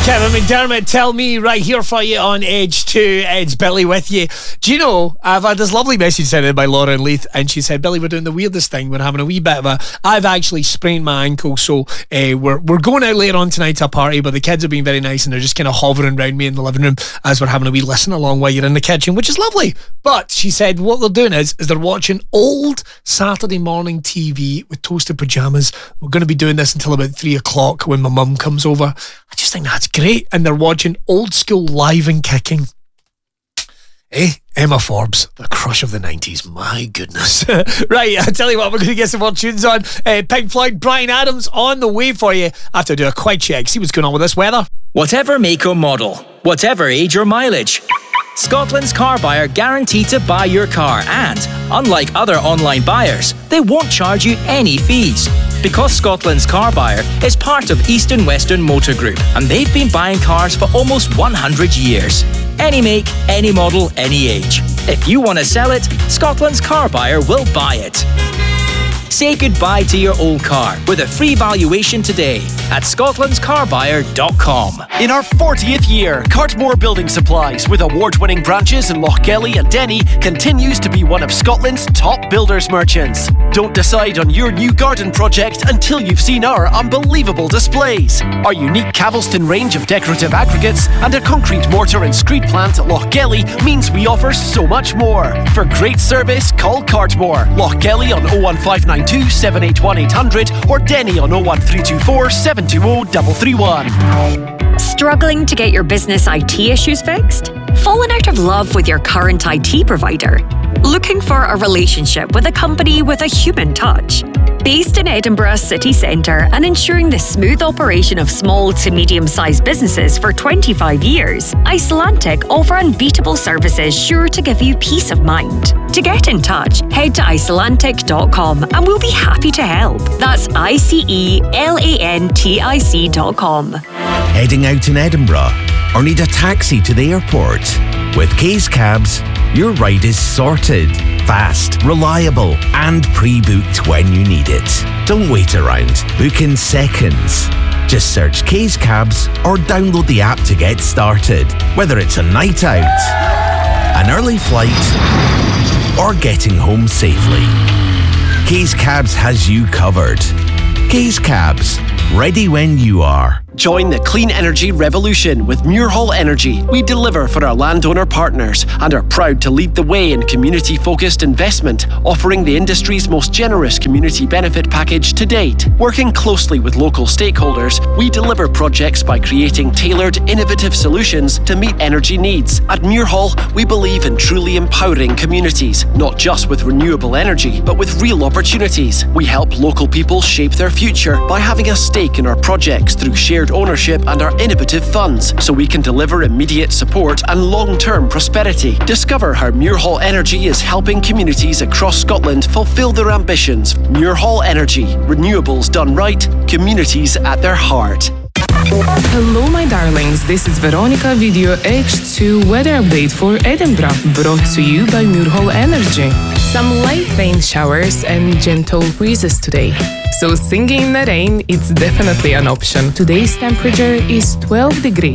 Kevin McDermott, Tell Me, right here for you on Edge 2. It's Billy with you. Do you know, I've had this lovely message sent in by Laura and Leith, and she said, Billy, we're doing the weirdest thing. We're having a wee bit of I've actually sprained my ankle, so we're going out later on tonight to a party, but the kids have been very nice, and they're just kind of hovering around me in the living room as we're having a wee listen along while you're in the kitchen, which is lovely. But she said what they're doing is they're watching old Saturday morning TV with toasted pyjamas. We're going to be doing this until about 3 o'clock when my mum comes over. I just think that's great. And they're watching old school Live and Kicking. Emma Forbes, the crush of the 90s. My goodness. Right, I tell you what, we're going to get some more tunes on. Pink Floyd, Bryan Adams on the way for you. I have to do a quick check, see what's going on with this weather. Whatever make or model, whatever age or mileage, Scotland's car buyer guaranteed to buy your car, and unlike other online buyers, they won't charge you any fees. Because Scotland's car buyer is part of East and Western Motor Group, and they've been buying cars for almost 100 years. Any make, any model, any age. If you want to sell it, Scotland's car buyer will buy it. Say goodbye to your old car with a free valuation today at scotlandscarbuyer.com. In our 40th year, Cartmore Building Supplies, with award-winning branches in Lochgelly and Denny, continues to be one of Scotland's top builders merchants. Don't decide on your new garden project until you've seen our unbelievable displays. Our unique Cavelston range of decorative aggregates and a concrete mortar and screed plant at Lochgelly means we offer so much more. For great service, call Cartmore. Lochgelly on 01592 781 800 or Denny on 01324 720 331. Struggling to get your business IT issues fixed? Fallen out of love with your current IT provider? Looking for a relationship with a company with a human touch? Based in Edinburgh city centre and ensuring the smooth operation of small to medium-sized businesses for 25 years, Icelantic offer unbeatable services sure to give you peace of mind. To get in touch, head to Icelantic.com and we'll be happy to help. That's ICELANTIC.com. Heading out in Edinburgh or need a taxi to the airport? With Case Cabs, your ride is sorted, fast, reliable, and pre-booked when you need it. Don't wait around. Book in seconds. Just search Case Cabs or download the app to get started. Whether it's a night out, an early flight, or getting home safely, Case Cabs has you covered. Case Cabs, ready when you are. Join the clean energy revolution with Muirhall Energy. We deliver for our landowner partners and are proud to lead the way in community-focused investment, offering the industry's most generous community benefit package to date. Working closely with local stakeholders, we deliver projects by creating tailored, innovative solutions to meet energy needs. At Muirhall, we believe in truly empowering communities, not just with renewable energy, but with real opportunities. We help local people shape their future by having a stake in our projects through shared ownership and our innovative funds, so we can deliver immediate support and long-term prosperity. Discover how Muirhall Energy is helping communities across Scotland fulfil their ambitions. Muirhall Energy. Renewables done right, communities at their heart. Hello my darlings, this is Veronica with your H2 weather update for Edinburgh, brought to you by Muirhall Energy. Some light rain showers and gentle breezes today, so singing in the rain is definitely an option. Today's temperature is 12 degrees.